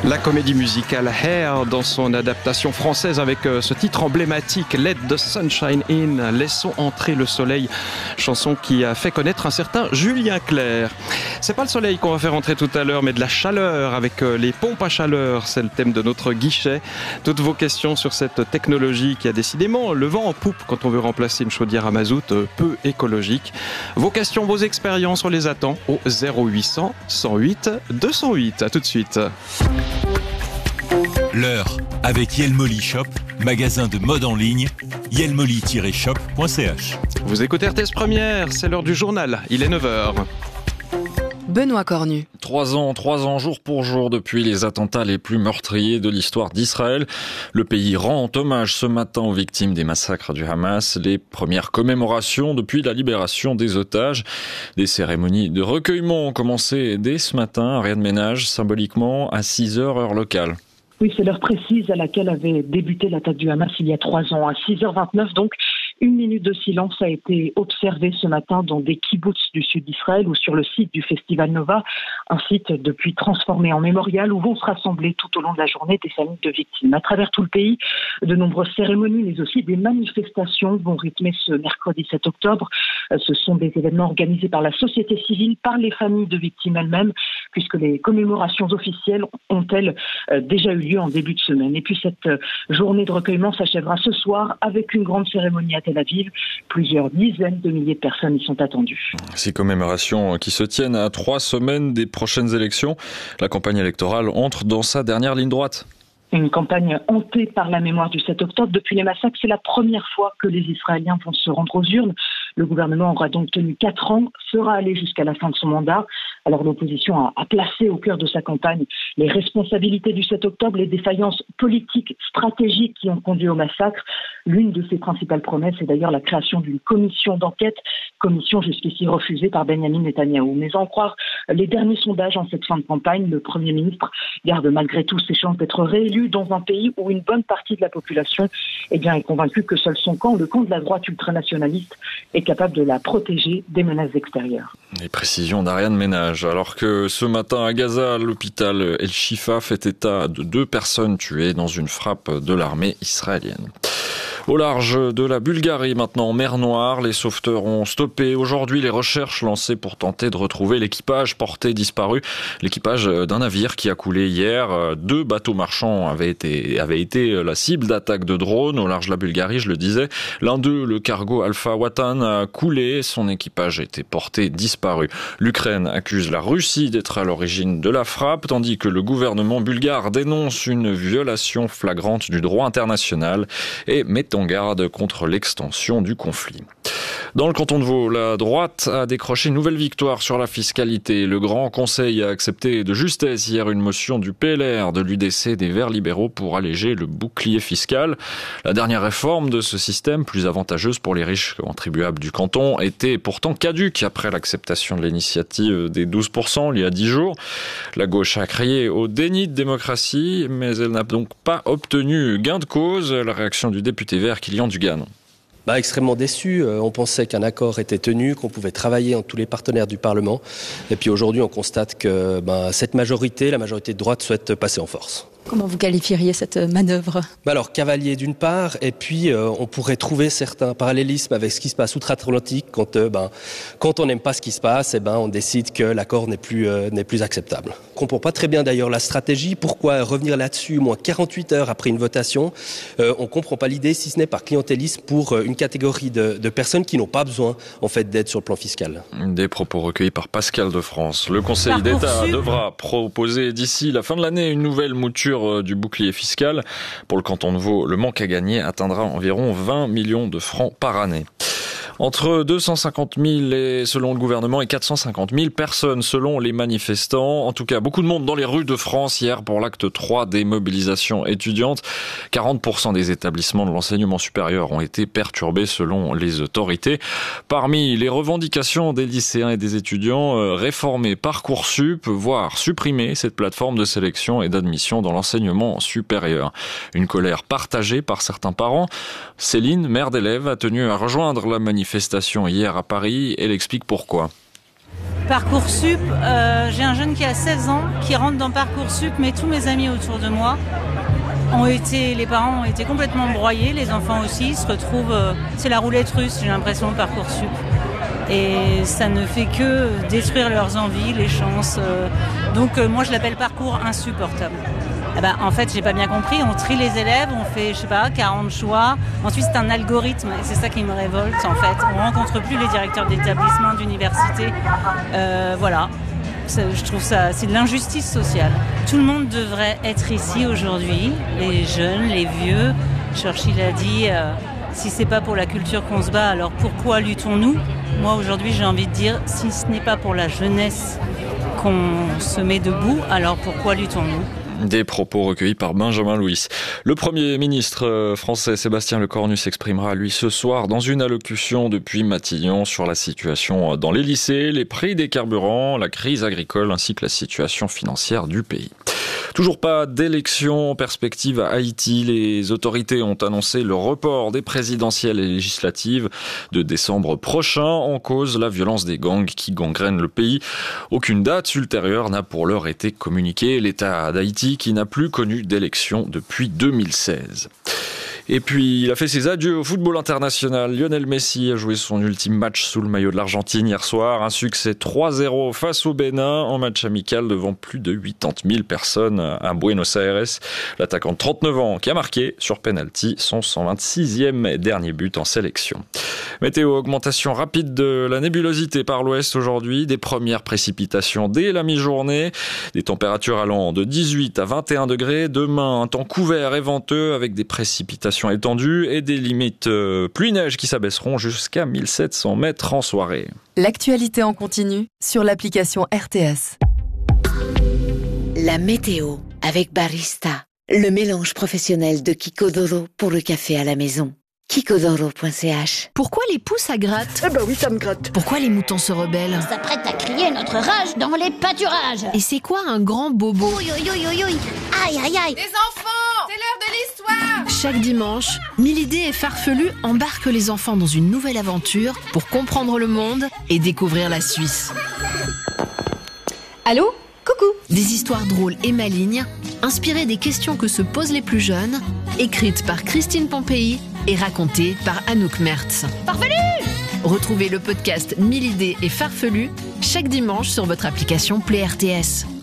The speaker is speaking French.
La comédie musicale Hair dans son adaptation française avec ce titre emblématique Let the Sunshine In, laissons entrer le soleil, chanson qui a fait connaître un certain Julien Clerc. C'est pas le soleil qu'on va faire entrer tout à l'heure, mais de la chaleur avec les pompes à chaleur, c'est le thème de notre guichet. Toutes vos questions sur cette technologie qui a décidément le vent en poupe quand on veut remplacer une chaudière à mazout peu écologique. Vos questions, vos expériences, on les attend au 0800 108 208. À tout de suite. L'heure avec Yelmoli Shop, magasin de mode en ligne, yelmoli-shop.ch. Vous écoutez RTS Première, c'est l'heure du journal, il est 9h. Benoît Cornu. 3 ans, jour pour jour, depuis les attentats les plus meurtriers de l'histoire d'Israël. Le pays rend hommage ce matin aux victimes des massacres du Hamas. Les premières commémorations depuis la libération des otages. Des cérémonies de recueillement ont commencé dès ce matin, rien de ménage, symboliquement à 6h heure locale. Oui, c'est l'heure précise à laquelle avait débuté l'attaque du Hamas il y a 3 ans, à 6h29 donc. 1 minute de silence a été observée ce matin dans des kibboutz du sud d'Israël ou sur le site du Festival Nova, un site depuis transformé en mémorial où vont se rassembler tout au long de la journée des familles de victimes. À travers tout le pays, de nombreuses cérémonies mais aussi des manifestations vont rythmer ce mercredi 7 octobre. Ce sont des événements organisés par la société civile, par les familles de victimes elles-mêmes, puisque les commémorations officielles ont-elles déjà eu lieu en début de semaine. Et puis cette journée de recueillement s'achèvera ce soir avec une grande cérémonie à Tel Aviv. Plusieurs dizaines de milliers de personnes y sont attendues. Ces commémorations qui se tiennent à 3 semaines des prochaines élections, la campagne électorale entre dans sa dernière ligne droite. Une campagne hantée par la mémoire du 7 octobre. Depuis les massacres, c'est la première fois que les Israéliens vont se rendre aux urnes. Le gouvernement aura donc tenu 4 ans, sera allé jusqu'à la fin de son mandat. Alors l'opposition a placé au cœur de sa campagne les responsabilités du 7 octobre, les défaillances politiques, stratégiques qui ont conduit au massacre. L'une de ses principales promesses est d'ailleurs la création d'une commission d'enquête, commission jusqu'ici refusée par Benjamin Netanyahou. Mais à en croire les derniers sondages en cette fin de campagne, le Premier ministre garde malgré tout ses chances d'être réélu dans un pays où une bonne partie de la population est convaincue que seul son camp, le camp de la droite ultranationaliste, est capable de la protéger des menaces extérieures. Les précisions d'Ariane Ménage. Alors que ce matin à Gaza, l'hôpital El Shifa fait état de 2 personnes tuées dans une frappe de l'armée israélienne. Au large de la Bulgarie, maintenant en mer Noire, les sauveteurs ont stoppé aujourd'hui les recherches lancées pour tenter de retrouver l'équipage porté disparu. L'équipage d'un navire qui a coulé hier. 2 bateaux marchands avaient été la cible d'attaques de drones au large de la Bulgarie, je le disais. L'un d'eux, le cargo Alpha Watan, a coulé. Son équipage a été porté disparu. L'Ukraine accuse la Russie d'être à l'origine de la frappe, tandis que le gouvernement bulgare dénonce une violation flagrante du droit international et met en garde contre l'extension du conflit. Dans le canton de Vaud, la droite a décroché une nouvelle victoire sur la fiscalité. Le Grand Conseil a accepté de justesse hier une motion du PLR, de l'UDC, des Verts libéraux pour alléger le bouclier fiscal. La dernière réforme de ce système, plus avantageuse pour les riches contribuables du canton, était pourtant caduque après l'acceptation de l'initiative des 12% il y a 10 jours. La gauche a crié au déni de démocratie, mais elle n'a donc pas obtenu gain de cause. La réaction du député vert Kylian Dugan. Extrêmement déçu. On pensait qu'un accord était tenu, qu'on pouvait travailler entre tous les partenaires du Parlement. Et puis aujourd'hui, on constate que cette majorité, la majorité de droite, souhaite passer en force. Comment vous qualifieriez cette manœuvre ? Alors, cavalier d'une part, et puis on pourrait trouver certains parallélismes avec ce qui se passe outre-Atlantique quand on n'aime pas ce qui se passe, on décide que l'accord n'est plus acceptable. On comprend pas très bien d'ailleurs la stratégie, pourquoi revenir là-dessus moins 48 heures après une votation. On comprend pas l'idée, si ce n'est par clientélisme pour une catégorie de personnes qui n'ont pas besoin en fait d'aide sur le plan fiscal. Des propos recueillis par Pascal de France. Le Conseil d'État devra proposer d'ici la fin de l'année une nouvelle mouture du bouclier fiscal. Pour le canton de Vaud, le manque à gagner atteindra environ 20 millions de francs par année. Entre 250 000 selon le gouvernement et 450 000 personnes selon les manifestants. En tout cas, beaucoup de monde dans les rues de France hier pour l'acte 3 des mobilisations étudiantes. 40% des établissements de l'enseignement supérieur ont été perturbés selon les autorités. Parmi les revendications des lycéens et des étudiants, réformer Parcoursup, voire supprimer cette plateforme de sélection et d'admission dans l'enseignement supérieur. Une colère partagée par certains parents. Céline, mère d'élèves, a tenu à rejoindre la manifestation hier à Paris. Elle explique pourquoi. Parcoursup, j'ai un jeune qui a 16 ans qui rentre dans Parcoursup, mais tous mes amis autour de moi les parents ont été complètement broyés, les enfants aussi, ils se retrouvent, c'est la roulette russe, j'ai l'impression, Parcoursup. Et ça ne fait que détruire leurs envies, les chances. Donc moi je l'appelle parcours insupportable. En fait, j'ai pas bien compris, on trie les élèves, on fait, 40 choix. Ensuite, c'est un algorithme et c'est ça qui me révolte en fait. On rencontre plus les directeurs d'établissement, d'université. Voilà. Je trouve ça, c'est de l'injustice sociale. Tout le monde devrait être ici aujourd'hui, les jeunes, les vieux. Churchill a dit, si c'est pas pour la culture qu'on se bat, alors pourquoi luttons-nous ? Moi aujourd'hui j'ai envie de dire, si ce n'est pas pour la jeunesse qu'on se met debout, alors pourquoi luttons-nous ? Des propos recueillis par Benjamin Louis. Le Premier ministre français Sébastien Lecornu s'exprimera lui ce soir dans une allocution depuis Matignon sur la situation dans les lycées, les prix des carburants, la crise agricole ainsi que la situation financière du pays. Toujours pas d'élection en perspective à Haïti. Les autorités ont annoncé le report des présidentielles et législatives de décembre prochain. En cause, la violence des gangs qui gangrènent le pays. Aucune date ultérieure n'a pour l'heure été communiquée. L'État d'Haïti qui n'a plus connu d'élection depuis 2016. Et puis, il a fait ses adieux au football international. Lionel Messi a joué son ultime match sous le maillot de l'Argentine hier soir. Un succès 3-0 face au Bénin en match amical devant plus de 80 000 personnes à Buenos Aires. L'attaquant de 39 ans qui a marqué sur penalty son 126e et dernier but en sélection. Météo, augmentation rapide de la nébulosité par l'ouest aujourd'hui. Des premières précipitations dès la mi-journée. Des températures allant de 18 à 21 degrés. Demain, un temps couvert et venteux avec des précipitations étendues et des limites pluie-neige qui s'abaisseront jusqu'à 1700 mètres en soirée. L'actualité en continu sur l'application RTS. La météo avec Barista, le mélange professionnel de Kikodoro pour le café à la maison. Kikodoro.ch. Pourquoi les pouces ça gratte ? Oui, ça me gratte. Pourquoi les moutons se rebellent ? On s'apprête à crier notre rage dans les pâturages. Et c'est quoi un grand bobo ? Ouïe, ouïe, ouïe, ouïe, ouïe. Aïe, aïe, aïe. Les enfants, c'est l'heure de l'histoire. Chaque dimanche, Milidé et Farfelu embarquent les enfants dans une nouvelle aventure pour comprendre le monde et découvrir la Suisse. Allô ? Coucou. Des histoires drôles et malignes, inspirées des questions que se posent les plus jeunes, écrites par Christine Pompéi et racontées par Anouk Mertz. Farfelu ! Retrouvez le podcast Milidé et Farfelu chaque dimanche sur votre application Play RTS.